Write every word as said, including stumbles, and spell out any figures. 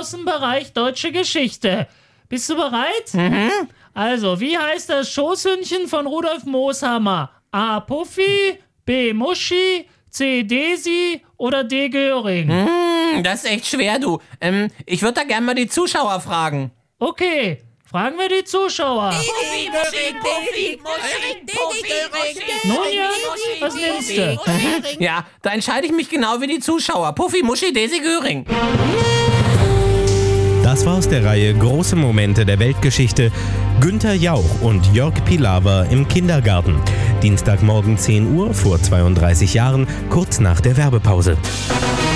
aus dem Bereich deutsche Geschichte. Bist du bereit? Mhm. Also, wie heißt das Schoßhündchen von Rudolf Mooshammer? A. Puffy, B. Muschi, C. Desi oder D. Göring? Hm, das ist echt schwer, du. Ähm, ich würde da gerne mal die Zuschauer fragen. Okay, fragen wir die Zuschauer. Puffy, Muschi, Puffy, Muschi, Puffy, Muschi. Nun ja, was nimmst du? Ja, da entscheide ich mich genau wie die Zuschauer. Puffy, Muschi, Desi, Göring. Das war aus der Reihe Große Momente der Weltgeschichte. Günther Jauch und Jörg Pilawa im Kindergarten. Dienstagmorgen zehn Uhr vor zweiunddreißig Jahren, kurz nach der Werbepause.